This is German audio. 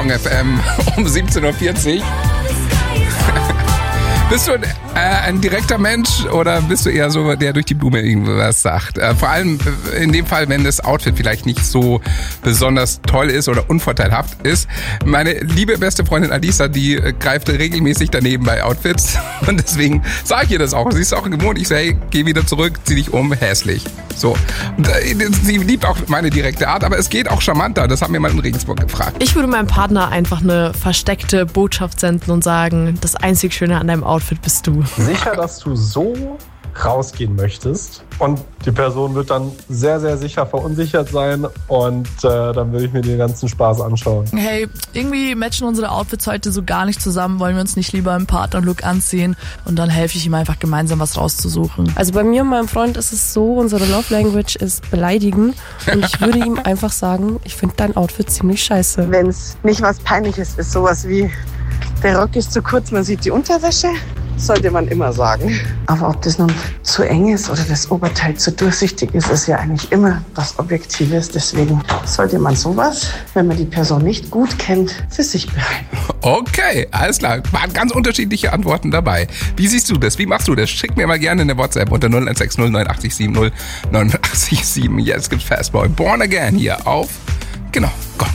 Song FM um 17.40 Uhr. Bist du ein direkter Mensch oder bist du eher so, der durch die Blume irgendwas sagt? Vor allem in dem Fall, wenn das Outfit vielleicht nicht so besonders toll ist oder unvorteilhaft ist. Meine liebe beste Freundin Alisa, die greift regelmäßig daneben bei Outfits und deswegen sage ich ihr das auch. Sie ist auch gewohnt. Ich sage, hey, geh wieder zurück, zieh dich um, hässlich. So. Und sie liebt auch meine direkte Art, aber es geht auch charmanter. Das haben wir mal in Regensburg gefragt. Ich würde meinem Partner einfach eine versteckte Botschaft senden und sagen, das einzig Schöne an deinem Outfit bist du. Sicher, dass du so rausgehen möchtest und die Person wird dann sehr, sehr sicher verunsichert sein und dann will ich mir den ganzen Spaß anschauen. Hey, irgendwie matchen unsere Outfits heute so gar nicht zusammen. Wollen wir uns nicht lieber im Partnerlook anziehen? Und dann helfe ich ihm einfach gemeinsam was rauszusuchen. Also bei mir und meinem Freund ist es so, unsere Love Language ist beleidigen und ich würde ihm einfach sagen, ich finde dein Outfit ziemlich scheiße. Wenn es nicht was Peinliches ist, sowas wie der Rock ist zu kurz, man sieht die Unterwäsche, sollte man immer sagen. Aber ob das nun zu eng ist oder das Oberteil zu durchsichtig ist, ist ja eigentlich immer was Objektives. Deswegen sollte man sowas, wenn man die Person nicht gut kennt, für sich behalten. Okay, alles klar. Waren ganz unterschiedliche Antworten dabei. Wie siehst du das? Wie machst du das? Schick mir mal gerne eine WhatsApp unter 0160 89 70 89 7. Jetzt gibt's Fastboy Born Again hier auf, genau, Gott.